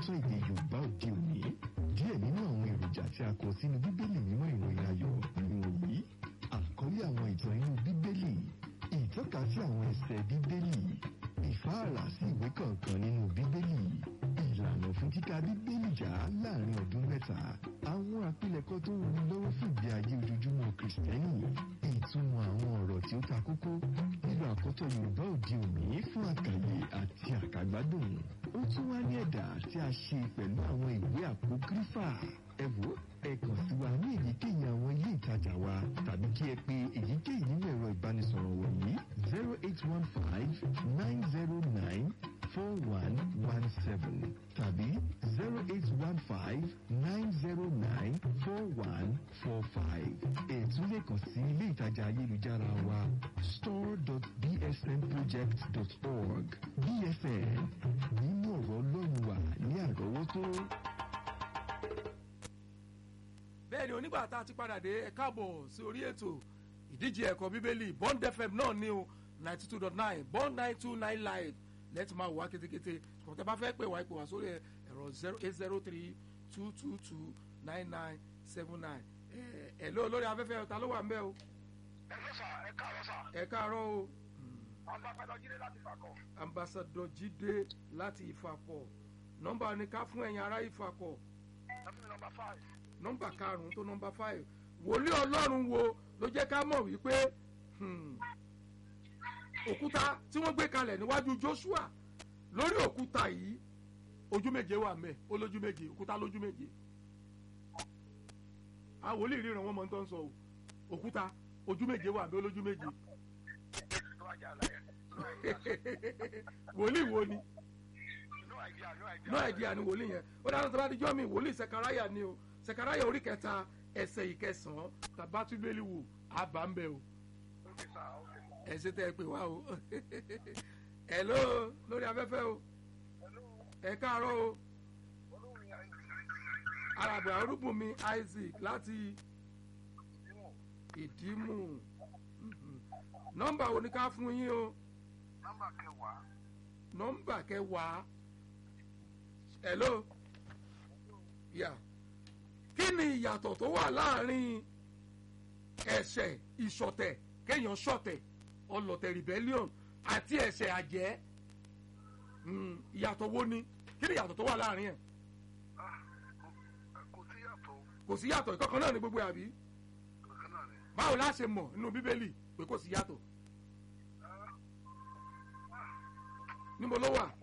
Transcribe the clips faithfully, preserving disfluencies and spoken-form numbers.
ìyàsọ́tọ̀ èdè Yorùbá òde òní. Díẹ̀ nínú àwọn èròjà tí a kọ sínú Bíbélì mímọ́ ìròyìn ayọ̀ nìwọ̀nyí. Àkọlé àwọn ìtàn inú Bíbélì, ìtọ́ka sí àwọn ẹsẹ̀ Bíbélì, ìfáàrà sí ìwé kọ̀ọ̀kan nínú Bíbélì, ìlànà fún kíka Bíbélì já láàrin ọdún mẹ́ta, àwọn àpilẹ̀kọ tó wúni lọ́wọ́ fún ìgbé ayé ojoojúmọ́ Kìrìsìtẹ́nì, ìtumọ̀ àwọn ọ̀rọ̀ tí ó ta kókó nínú àkọ́tọ̀ Yorùbá òde òní fún àkàyè àti àkàgbádùn. Ó tún wá ní ẹ̀dà tí a ṣe pẹ̀lú àwọn ìwé àpókrífà. Ẹ wò ẹ kàn sí wa ní èyíkéyìí àwọn ilé ìtajà wa tàbí kí ẹ pe èyíkéyìí nínú ẹ̀rọ ìbánisọ̀rọ̀ wọ̀nyí zero eight one five nine zero nine four one one seven tàbí zero eight one five nine zero nine four one four five. Ẹ tún lè kàn sí ilé ìtajà ayélujára wa store dot b s n project dot org. B S N nínú ọ̀rọ̀ Ọlọ́run wà ní àrọ́wọ́tó. Bẹ́ẹ̀ ni onígbà tá a ti padà dé ẹ káàbọ̀ sí orí ètò ìdíje ẹ̀kọ́ Bíbélì Bond F M náà ní o ninety two dot nine Bond nine two nine live lẹ́tì máa wá kétékété ṣùgbọ́n tẹ́ bá fẹ́ pè wá ipò wá sórí ẹ̀rọ zero eight zero three two two two nine nine seven nine. ẹ̀ ló lórí afẹ́fẹ́ ọ̀tá ló wà ń bẹ́ o. ẹ ló sà ẹ káàárọ̀ sà. ẹ káàárọ̀ o. ambassadọ Jídé láti Ìfàkọ̀. ambassadọ Jídé láti Ìfàkọ̀ nọ́mbà ni ká fún ẹ̀yin ará Ìfàkọ̀. ẹ fún mi nọ́mbà five. nọ́mbà karùn-ún tó nọ́mbà five wòlíì Ọlọ́run wo ló jẹ́ ká mọ̀ wípé òkúta tí wọ́n gbé kalẹ̀ níwájú Joshua lórí òkúta yìí ojú méje wà mẹ́ ó lójú méje òkúta lójú méje àwọn wòlíì ríran wọn mọ̀ tó ń sọ òkúta ojú méje wà mẹ́ ó lójú méje wòlíì wo ni no idea ni wòlíì yẹn ó dáná tó bá di jọ́ mi wòlíì Sekaraya ni o Sekaraya orí kẹta ẹsẹ̀ ìkẹsàn-án tàbátúbélì wò àbámbẹ́ o ẹ ṣe tẹ́ ẹ pè wá o hello lórí afẹ́fẹ́ o ẹ káàárọ̀ o alàgbà Olúbùnmi Isaac láti Ìdímù nọ́mbà wo ni ká fún yín o nọ́mbà kẹwàá nọ́mbà kẹwàá hello yà kí ni ìyàtọ̀ tó wà láàrin ẹ̀ṣẹ̀ ìṣọ̀tẹ̀ kéèyàn ṣọ̀tẹ̀ ọlọ̀tẹ̀ rebellion àti ẹ̀ṣẹ̀ àjẹ́ ìyàtọ̀ wo ni kí ni ìyàtọ̀ tó wà láàrin ẹ̀. kò sí yàtọ̀. kò sí yàtọ̀ ìkọ̀kan náà ni gbogbo ẹ̀ àbí. ìkọ̀kan náà ni. báwo la ṣe mọ̀ nínú Bíbélì pé kò sí yàtọ̀. níbo ló wà.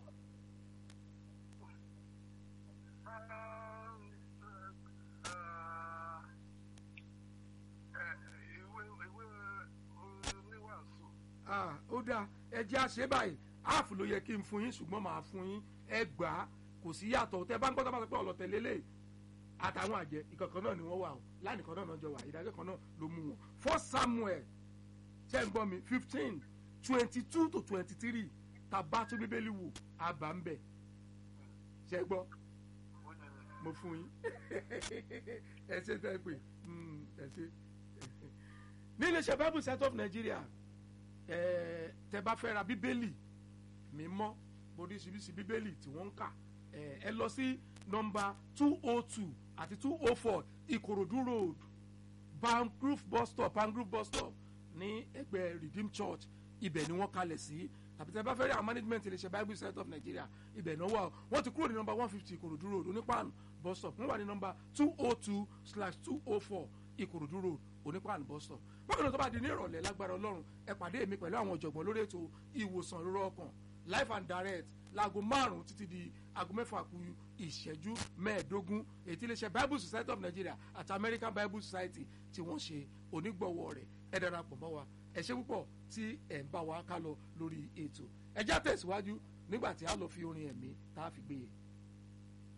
ó dáa ẹ jẹ́ àṣẹ báyìí áàfù ló yẹ kí n fún yín ṣùgbọ́n màá fún yín ẹ gbà á kò sí yàtọ̀ tẹ bá ń gbọ́ tó bá sọ pé ọ̀lọ̀tẹ̀ lélẹ̀ àtàwọn àjẹ́ ìkọ̀kan náà ni wọ́n wà o láàrin kan náà náà jọ wà ìdájọ́ kan náà ló mú wọn. First Samuel ṣe ń gbọ́ mi fifteen twenty two to twenty three tàbá tó Bíbélì wò àbá ń bẹ̀ ṣe gbọ́ mo fún yín ẹ ṣe tẹ́ pé ẹ ṣe ní iléeṣẹ́ Bible Set of Nigeria ẹ tẹ́ bá fẹ́ ra Bíbélì mímọ́ oríṣiríṣi Bíbélì tí wọ́n ń kà ẹ lọ sí nọ́mbà two oh two àti two oh four Ìkòròdú road Bangrove bus stop Bangrove bus stop ní ẹgbẹ́ Redeemed Church ibẹ̀ ni wọ́n kalẹ̀ sí tàbí tẹ́ bá fẹ́ rí àwọn management iléeṣẹ́ Bible Set of Nigeria ibẹ̀ náà wà wọ́n ti kúrò ní nọ́mbà one fifty Ìkòròdú road Onípàánù bus stop wọ́n wà ní nọ́mbà two oh two slash two oh four Ìkòròdú road Onípàánù bus stop. bákan náà tó bá di ní ìrọ̀lẹ́ lágbára Ọlọ́run ẹ pàdé mi pẹ̀lú àwọn ọ̀jọ̀gbọ́n lórí ètò ìwòsàn ìrora ọkàn live and direct láago márùn-ún títí di aago mẹ́fà kù ìṣẹ́jú mẹ́ẹ̀ẹ́dógún èyí tí iléeṣẹ́ Bible Society of Nigeria àti American Bible Society tí wọ́n ṣe onígbọ̀wọ́ rẹ̀ ẹ darapọ̀ mọ́ wa ẹ ṣé púpọ̀ tí ẹ̀ ń bá wa ká lọ lórí ètò ẹ já tẹ̀síwájú nígbà tí a lọ fi orin ẹ̀mí tá a fi gbé e.